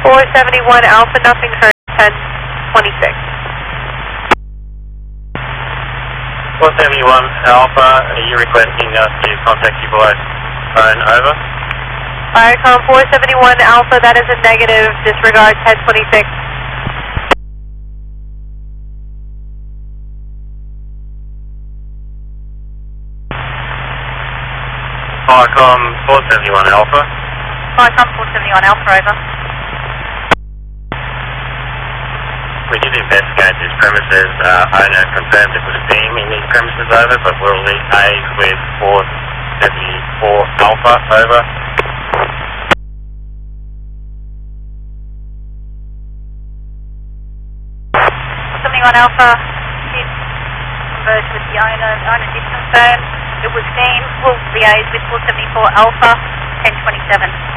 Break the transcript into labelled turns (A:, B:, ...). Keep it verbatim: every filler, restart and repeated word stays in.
A: four seventy-one Alpha, nothing heard, ten twenty-six.
B: four seventy-one Alpha, are you requesting us to contact you by phone, over?
A: Viacom four seventy-one Alpha, that is a negative, disregard ten twenty-six.
B: Viacom four seventy-one Alpha.
A: Viacom four seventy-one Alpha, over.
B: We did investigate these premises. Uh, owner confirmed it was a team in these premises, over, but we'll liaise with four seventy-four Alpha, over.
A: four seventy-one Alpha, did converse with the owner, owner did confirm it was seen, we'll liaise with four seventy-four Alpha, ten twenty-seven.